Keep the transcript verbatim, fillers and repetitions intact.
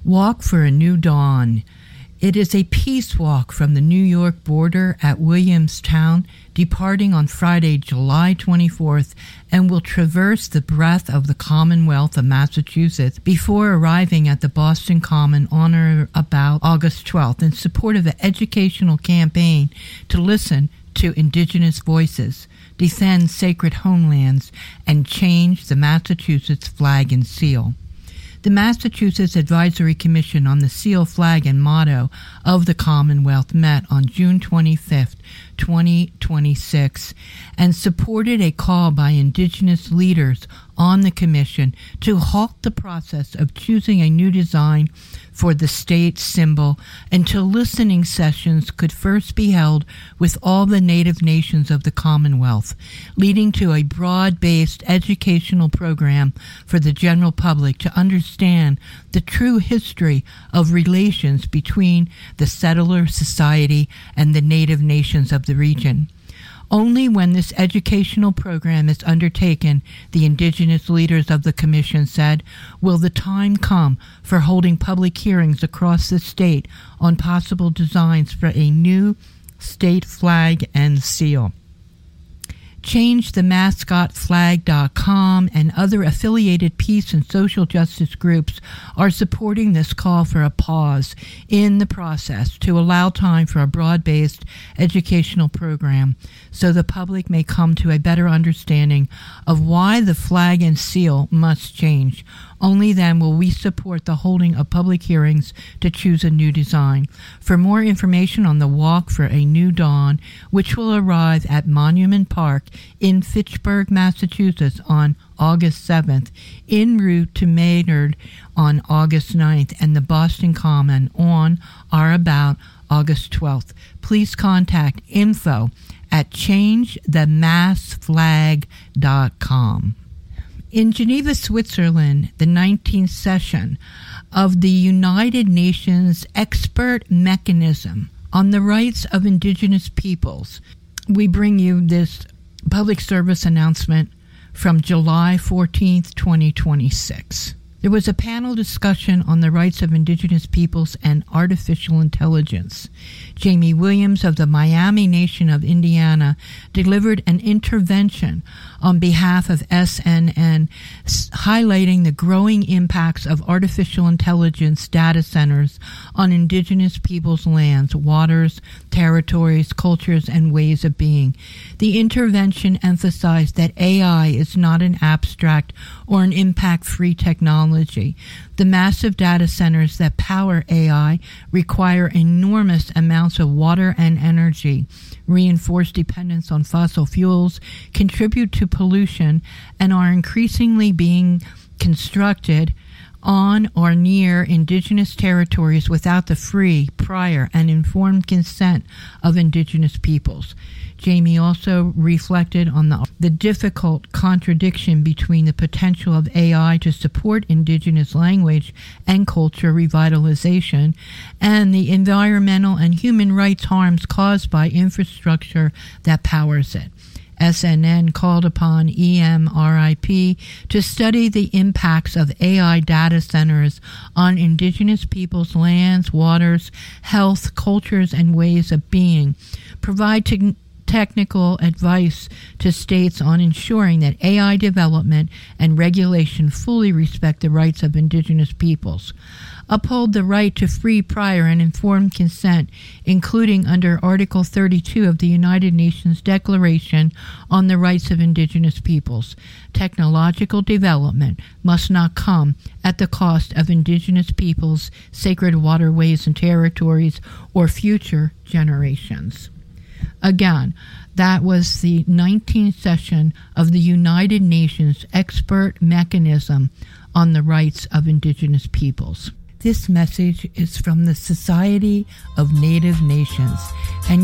Walk for a New Dawn. It is a peace walk from the New York border at Williamstown, departing on Friday, July twenty-fourth, and will traverse the breadth of the Commonwealth of Massachusetts before arriving at the Boston Common on or about August twelfth in support of an educational campaign to listen to Indigenous voices, defend sacred homelands, and change the Massachusetts flag and seal. The Massachusetts Advisory Commission on the Seal, Flag, and Motto of the Commonwealth met on June twenty-fifth, twenty twenty-six, and supported a call by Indigenous leaders on the Commission to halt the process of choosing a new design for the state symbol until listening sessions could first be held with all the Native nations of the Commonwealth, leading to a broad-based educational program for the general public to understand the true history of relations between the settler society and the Native nations of the region. Only when this educational program is undertaken, the Indigenous leaders of the Commission said, will the time come for holding public hearings across the state on possible designs for a new state flag and seal. change the mascot flag dot com and other affiliated peace and social justice groups are supporting this call for a pause in the process to allow time for a broad-based educational program so the public may come to a better understanding of why the flag and seal must change. Only then will we support the holding of public hearings to choose a new design. For more information on the Walk for a New Dawn, which will arrive at Monument Park in Fitchburg, Massachusetts on August seventh, en route to Maynard on August ninth, and the Boston Common on or about August twelfth, please contact info at change the mass flag dot com. In Geneva, Switzerland, the nineteenth session of the United Nations Expert Mechanism on the Rights of Indigenous Peoples, we bring you this public service announcement from July fourteenth, twenty twenty-six. There was a panel discussion on the rights of Indigenous peoples and artificial intelligence. Jamie Williams of the Miami Nation of Indiana delivered an intervention on behalf of S N N, highlighting the growing impacts of artificial intelligence data centers on Indigenous peoples' lands, waters, territories, cultures, and ways of being. The intervention emphasized that A I is not an abstract or an impact-free technology. The massive data centers that power A I require enormous amounts of water and energy, reinforce dependence on fossil fuels, contribute to pollution, and are increasingly being constructed on or near Indigenous territories without the free, prior, and informed consent of Indigenous peoples. Jamie also reflected on the, the difficult contradiction between the potential of A I to support Indigenous language and culture revitalization and the environmental and human rights harms caused by infrastructure that powers it. S N N called upon E M R I P to study the impacts of A I data centers on Indigenous peoples' lands, waters, health, cultures, and ways of being, provide te- technical advice to states on ensuring that A I development and regulation fully respect the rights of Indigenous peoples, uphold the right to free, prior, and informed consent, including under Article thirty-two of the United Nations Declaration on the Rights of Indigenous Peoples. Technological development must not come at the cost of Indigenous peoples, sacred waterways and territories, or future generations. Again, that was the nineteenth session of the United Nations Expert Mechanism on the Rights of Indigenous Peoples. This message is from the Society of Native Nations, and